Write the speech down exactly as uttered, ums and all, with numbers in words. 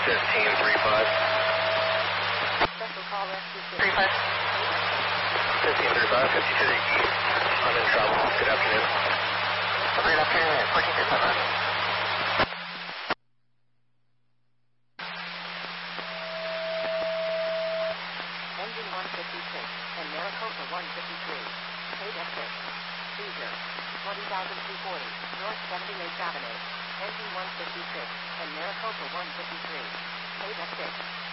fifteen three five. Special call rescue three five. fifteen three five, fifty-two East. I'm in trouble. Good afternoon. Good afternoon, fourteen three five. Engine one fifty-six and Maricopa one fifty-three. Paid F six. Seizure. twenty thousand two forty, North seventy-eighth Avenue. Engine one fifty-six and Maricopa one fifty-three. Paid F six.